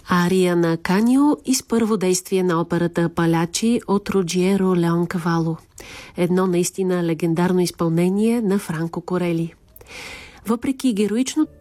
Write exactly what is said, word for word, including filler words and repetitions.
Ария на Канио из първо действие на операта Палячи от Руджиеро Леонкавало. Едно наистина легендарно изпълнение на Франко Корели. Въпреки героичното